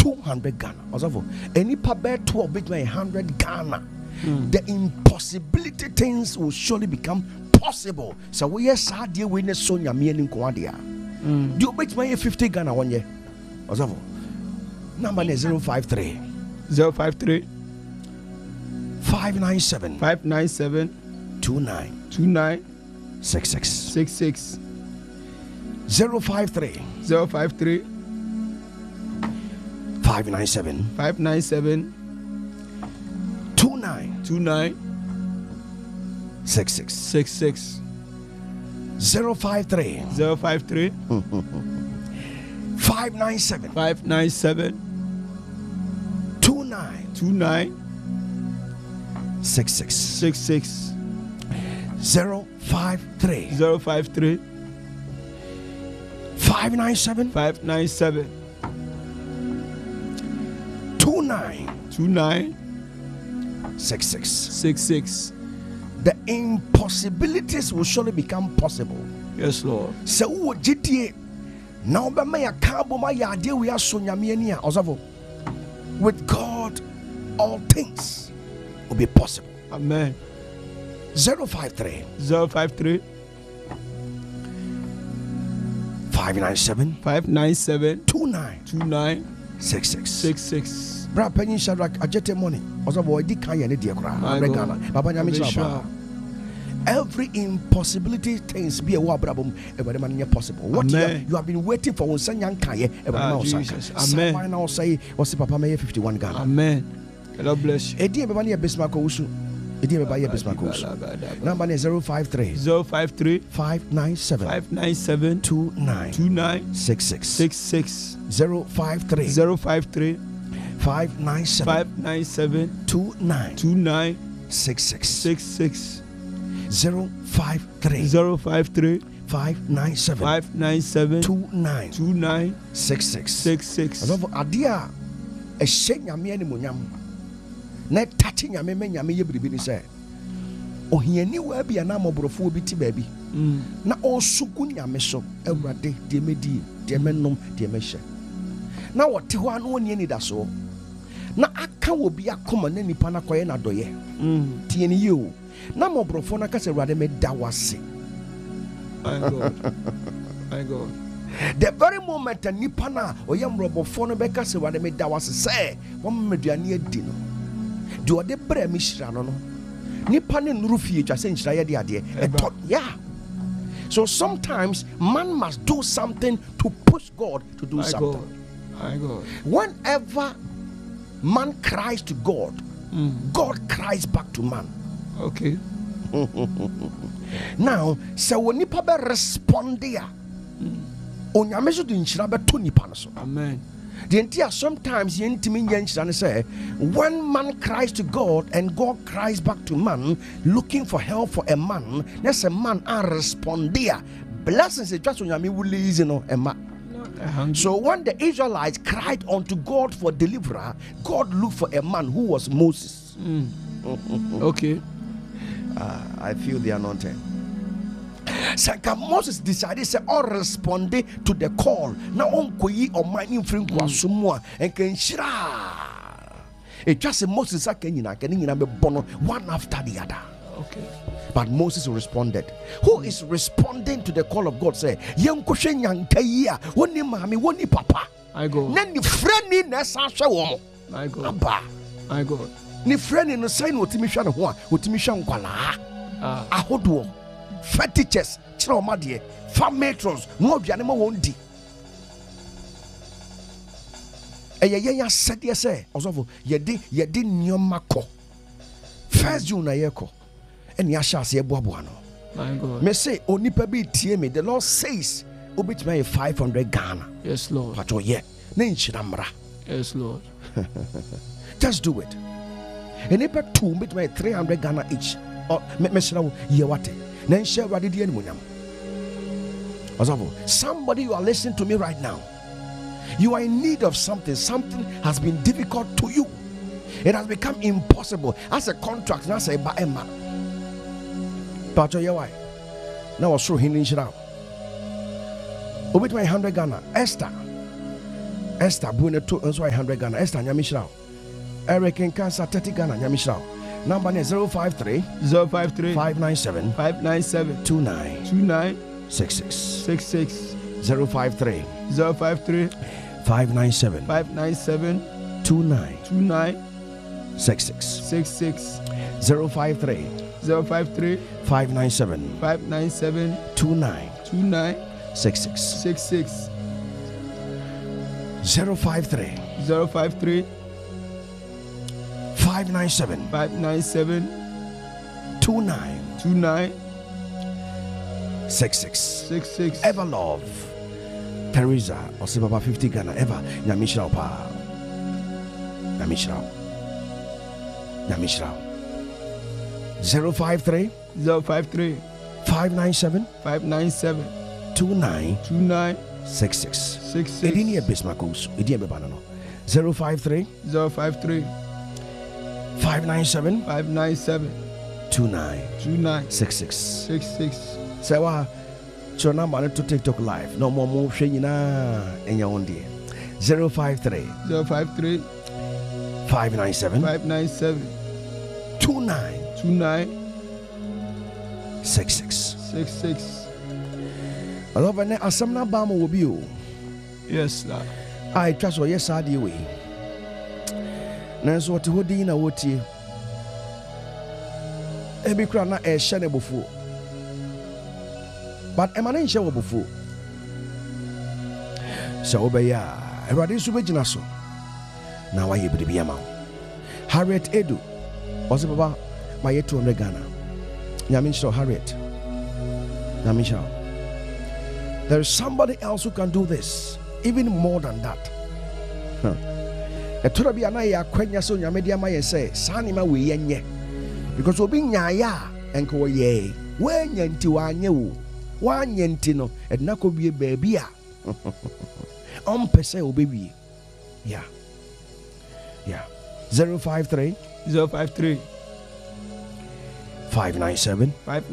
200 Ghana. Also, any paper 12 between 100 Ghana. The impossibility things will surely become possible. So we are sad dear witness Sonia me and Kwadia. Do you bet my 50 Ghana 1 year? Also, number is 053 053 597 29 66 053 597 29 66 053 597 29 66 053 597 29 66. The impossibilities will surely become possible. Yes, Lord. So GTA now be my cabo my idea we are Sonyamiania Osavo. With God, all things will be possible. Amen. 053 597 29 66. Bra penny Shadrach ajete money. Osavo edi kan ye ne de kra. Regana. Baba nyame chaba. Every impossibility things be a wabrabum every possible. What you have been waiting for one young kaye Amen. Now say what's Papa may 51 Ghana. Amen. God bless you. Edi be bani Bismarck Usu. Edi be bani Bismarck Usu. Number is 053 597 29 66 053 597 29 66 053 597 29 66. Adia a shake yami any munyam. Net touching yami men yami yebribi say. Oh, he anywhere be an amobrofo biti baby. Na all sukun yami so every day, dear medi, dear menum, dear meshe. Now what Tijuan one ye need so. Na aka will be a common any panakoye na doye. Tieni you. Na mobrofo na kase rade me dawase. My God. My God. The very moment a nipana or young robofo no beka se rade me dawase say one mediani dino. Do de bre mishra no. Nipane nrufi just saying shira de ade. Yeah. So sometimes man must do something to push God to do something. My God. Whenever man cries to God, God cries back to man. Okay. Now, so when nipa be respond there, onyame so do nhyira be to nipa no so. Amen. The entire sometimes you intimi nhyira say when man cries to God and God cries back to man looking for help for a man, that's a man and respond there. Blessings is just onyame will easy no ema. So when the Israelites cried unto God for deliverer, God looked for a man who was Moses. Okay. I feel the anointing. So Moses decided to all respond to the call. Now on koyi or mining free kwasumwa and can shira. It just Moses can be born one after the other. Okay. But Moses responded. Who is responding to the call of God? Say, young question young kaya, one mommy, one papa. I go. Then the friend in Sasha. I go. I go. Ni friend in the sign what Timishan one, what Timishan Kwala. Ahodo, fetishes, chromadie, farm matrons, no Janima won't di. Ya said yes, also, ye did Nyomako. First June ayeko. And Yasha say Boabuano. My God. Me say Onipa be me. The Lord says Obit me 500 Ghana. Yes, Lord. But oh yeah, Ninchiramra. Yes, Lord. Just do it. And if two bit me 300 Ghana each. Or Messra Yawate. Then share Radidi and Munyam. Somebody you are listening to me right now. You are in need of something. Something has been difficult to you. It has become impossible as a contract. Now say by Emma. But why? Now I'll show him in Shira. Obit my 100 Ghana. Esther Esther Buneto and so 100 Ghana. Esther Nyamishra. Eric and Cancer 30 Ghana Nyamishra. Number is 053 597 29 66 053 597 29 66 053 597 29 66 053 597 29 66 Ever Love Teresa Osibaba 50 Ghana Ever Nyamishra Pa Nyamishra 053 597 29 66 Edini Bismarcus Edini Bebanano 053 597 29 66 Sewa Chona Mane to TikTok live no more motion na enya onde 053 597 29 66 I love an asamna bama will be. Yes, sir. I trust or yes, I do. Nanso what hodi na woti. Ebi kra na e hye ne bofo. But emane hye wo bofo. So obeya, Erade so begina so. Na wa ye biribi ama. Harriet Edu. Osi baba, my 200 Ghana. Nyamisho Harriet. Nyamisho. There is somebody else who can do this, even more than that. Etorabi anaya kwenya so nyamedia ma yese sanima we yenye because obi nyaaya enko ye wanya nti wanye wo wanya nti no edna ko bie baabi a on pese obewie yeah 053 597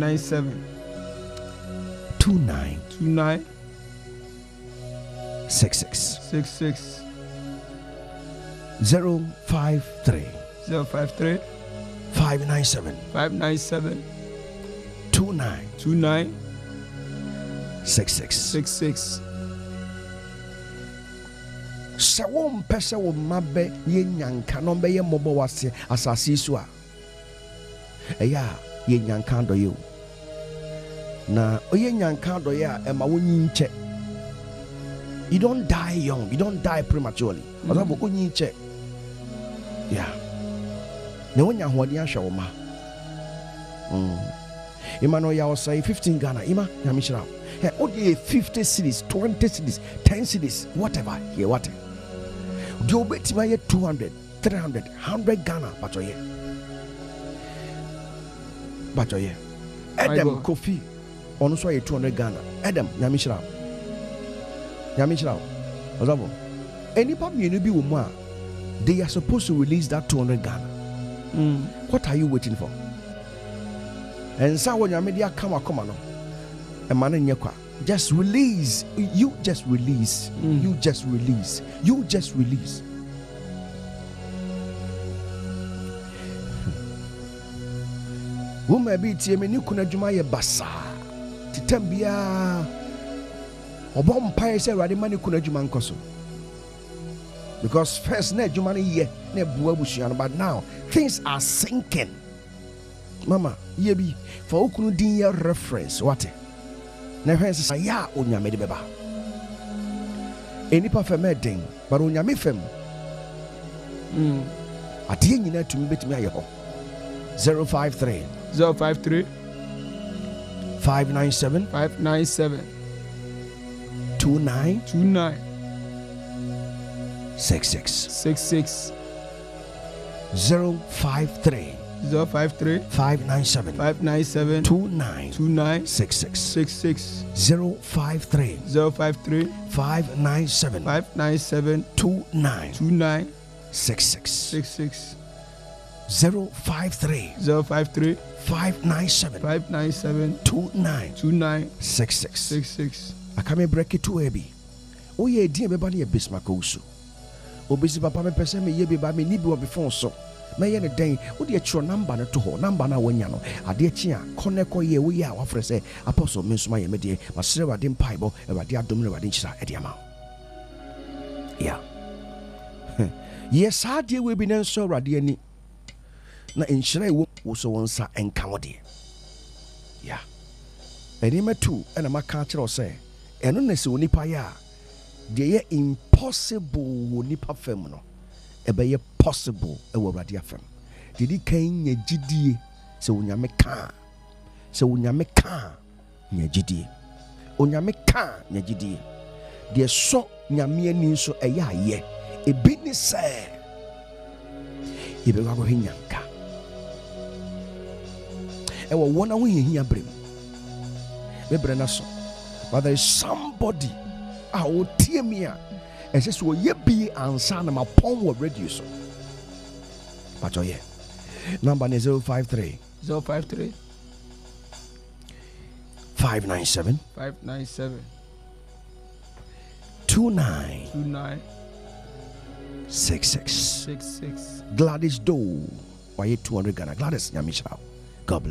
29 66 053 597 29 66 se won pese wo mabe ye nyanka no be ye mobo wase asase su a eya ye nyanka do ye na oye nyanka do ye a ema wonyi nche. You don't die young, you don't die prematurely. Ozo bo onyi nche. Yeah. Ne wonya hodi ahwe wo ma. Ima no ya say 15 Ghana, ima nyamishira. Hey, odi 50 cities, 20 cities, 10 cities, whatever. Here what? Do betima ye 200, 300, 100 Ghana bachoye. Adam Kofi ono so ye 200 Ghana. Adam nyamishira. Ozabo. Enipa mienu bi wo mu a they are supposed to release that 200 Ghana. What are you waiting for? And so when your media come no, a man in your car, just release. You just release. You just release. You just release. Who may be TM ni kuna juma ye basa. Titambia. Obom paye se rade mani kuna juma nkoso. Because first ne juma ni ye ne buwa bushiano, but now things are sinking. Mama, ye bi for ukunu din ye reference what? Na hwense sa ya onyame de beba. Enipa fem den, but onyame fem. Ade nyina tumi betumi aye ho. 053 597 29 66 053 597 29 66 053 597 29 66 053 597 29 66 I come break it to Ebi. Oh yeah, dear, everybody a Bismarck also. obesi papa me pese me ye bi ba me ni bi wo be phone so me ye ne den wo de chiro number no to ho number na wanya no ade chi a koneko ye wo ye a wafre se apostle me so ma ye me de ma sere wade mpaibo e wade adom ne wade nchira e de ama yeah yes ade we bi ne so wade ani na nchira e wo so wonsa enka wo de yeah enima tu ena maka kire se eno na se onipa ya de ye impossible wonipa fam no ebe ye possible e wo Awurade afam didi kan nya gidie se onyame ka nya gidie onyame ka nya gidie de so nyame ani so eya ye ebi ni se ebe wa go hinyanka e wo wona ho hia brem bebre na so but there is somebody a tie me a ese so ye bi ansa na mapon wo radio so but oh yeah number is 053 597 29 66 66. Gladys Doe why 200 Ghana Gladys nyamisha